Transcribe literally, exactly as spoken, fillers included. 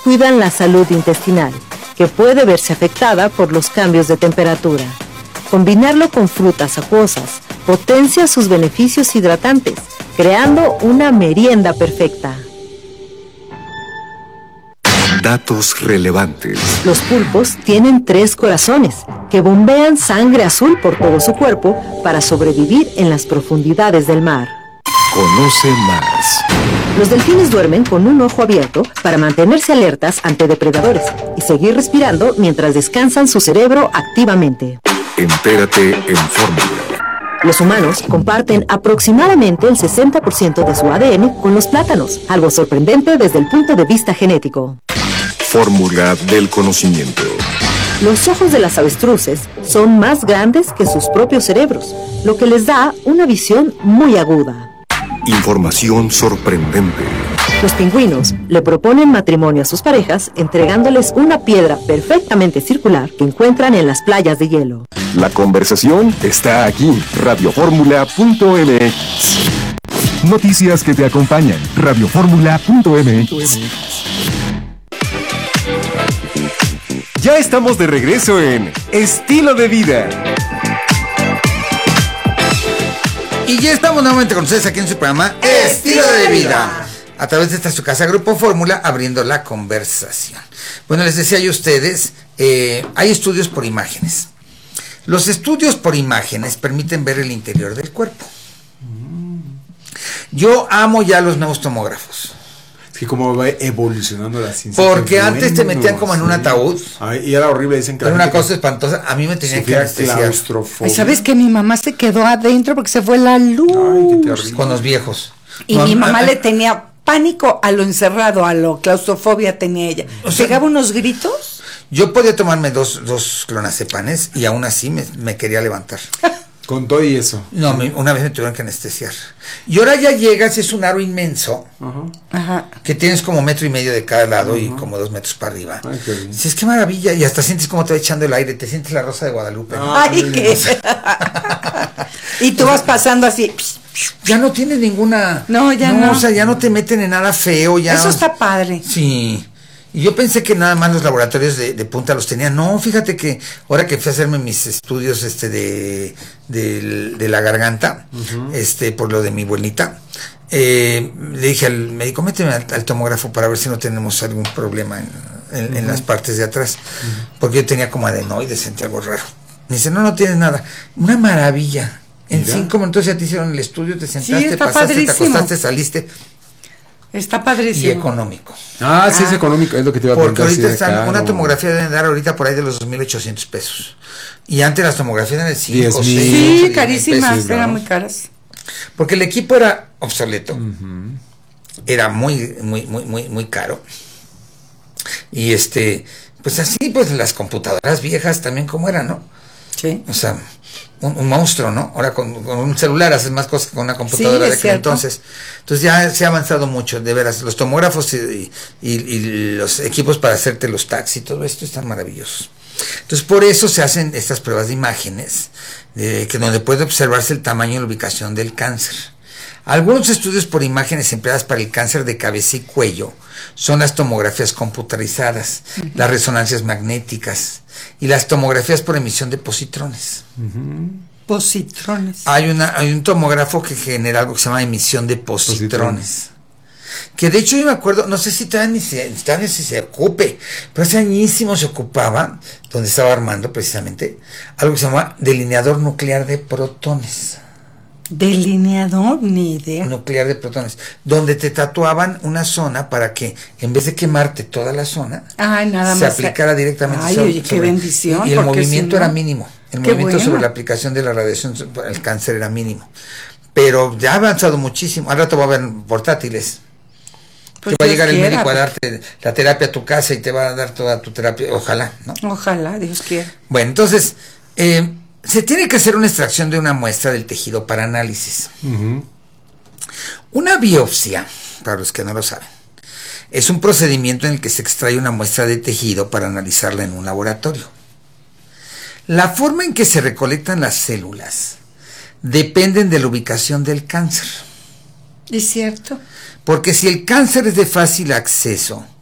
cuidan la salud intestinal, que puede verse afectada por los cambios de temperatura. Combinarlo con frutas acuosas potencia sus beneficios hidratantes, creando una merienda perfecta. Datos relevantes. Los pulpos tienen tres corazones que bombean sangre azul por todo su cuerpo para sobrevivir en las profundidades del mar. Conoce más. Los delfines duermen con un ojo abierto para mantenerse alertas ante depredadores y seguir respirando mientras descansan su cerebro activamente. Entérate en Fórmula. Los humanos comparten aproximadamente el sesenta por ciento de su A D N con los plátanos, algo sorprendente desde el punto de vista genético. Fórmula del conocimiento. Los ojos de las avestruces son más grandes que sus propios cerebros, lo que les da una visión muy aguda. Información sorprendente. Los pingüinos le proponen matrimonio a sus parejas entregándoles una piedra perfectamente circular que encuentran en las playas de hielo. La conversación está aquí. radio fórmula punto m x. Noticias que te acompañan. radio fórmula punto m x. Ya estamos de regreso en Estilo de Vida. Y ya estamos nuevamente con ustedes aquí en su programa Estilo de Vida, a través de esta su casa Grupo Fórmula, abriendo la conversación. Bueno, les decía yo a ustedes, eh, hay estudios por imágenes. Los estudios por imágenes permiten ver el interior del cuerpo. Yo amo ya los nuevos tomógrafos. Es que como va evolucionando la ciencia. Porque antes te metían como en un ataúd. Ay, y era horrible, dicen que era una cosa espantosa. A mí me tenían que anestesiar. Ay, ¿sabes que mi mamá se quedó adentro porque se fue la luz? Ay, qué terrible. Con los viejos. Y no, mi mamá no, le tenía pánico a lo encerrado, a lo claustrofobia tenía ella. O sea, ¿pegaba unos gritos? Yo podía tomarme dos, dos clonazepanes y aún así me, me quería levantar. Con todo y eso. No, me, una vez me tuvieron que anestesiar. Y ahora ya llegas, es un aro inmenso, uh-huh. Ajá. Que tienes como metro y medio de cada lado, uh-huh. Y como dos metros para arriba. Ay, qué bien. Sí, es que maravilla, y hasta sientes como te va echando el aire, te sientes la Rosa de Guadalupe. ¿No? Ay, Ay qué. Y tú vas pasando así. Ya no tienes ninguna. No, ya no. no. O sea, ya no te meten en nada feo. Ya. Eso está padre. Sí. Y yo pensé que nada más los laboratorios de, de punta los tenían. No, fíjate que ahora que fui a hacerme mis estudios este de, de, de la garganta, uh-huh. este por lo de mi abuelita, eh, le dije al médico, méteme al, al tomógrafo para ver si no tenemos algún problema en, en, uh-huh. en las partes de atrás. Uh-huh. Porque yo tenía como adenoides, sentí algo raro. Me dice, no, no tienes nada. Una maravilla. En Mira. cinco minutos ya te hicieron el estudio, te sentaste, sí, pasaste, padrísimo. Te acostaste, saliste. Está padrísimo. Y económico. Ah, sí, ah, es económico, es lo que te iba a preguntar. Porque ahorita sí, están, una tomografía deben dar ahorita por ahí de los dos mil ochocientos pesos. Y antes las tomografías eran de cinco, seis. Sí, carísimas, pesos, eran ¿no? muy caras. Porque el equipo era obsoleto. Uh-huh. Era muy, muy, muy, muy, muy caro. Y este, pues así, pues las computadoras viejas también como eran, ¿no? Sí. O sea, un, un monstruo, ¿no? Ahora con, con un celular haces más cosas que con una computadora sí, de aquel entonces. Entonces ya se ha avanzado mucho, de veras. Los tomógrafos y, y, y los equipos para hacerte los tags y todo esto están maravillosos. Entonces por eso se hacen estas pruebas de imágenes, de, que donde puede observarse el tamaño y la ubicación del cáncer. Algunos estudios por imágenes empleadas para el cáncer de cabeza y cuello son las tomografías computarizadas, uh-huh. las resonancias magnéticas y las tomografías por emisión de positrones. Uh-huh. Positrones. Hay una hay un tomógrafo que genera algo que se llama emisión de positrones. positrones. Que de hecho yo me acuerdo, no sé si todavía ni se, todavía si se ocupe, pero hace añísimo se ocupaba, donde estaba Armando precisamente, algo que se llama delineador nuclear de protones. Delineador, ni idea. Nuclear de protones, donde te tatuaban una zona para que en vez de quemarte toda la zona, Ay, nada se más aplicara directamente. Ay, sobre, oye, qué bendición. Y, y el movimiento si no, era mínimo. El movimiento bueno. sobre la aplicación de la radiación para el cáncer era mínimo. Pero ya ha avanzado muchísimo. Ahora te va a ver portátiles. Pues te va a llegar quiera, el médico a darte la terapia a tu casa y te va a dar toda tu terapia. Ojalá, ¿no? Ojalá, Dios quiera. Bueno, entonces, eh, se tiene que hacer una extracción de una muestra del tejido para análisis. Uh-huh. Una biopsia, para los que no lo saben, es un procedimiento en el que se extrae una muestra de tejido para analizarla en un laboratorio. La forma en que se recolectan las células dependen de la ubicación del cáncer. ¿Es cierto? Porque si el cáncer es de fácil acceso